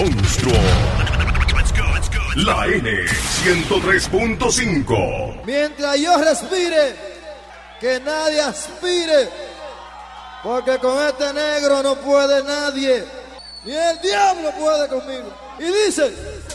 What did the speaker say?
monstruo. La N103.5. Mientras yo respire, que nadie aspire, porque con este negro no puede nadie, ni el diablo puede conmigo. Y dice...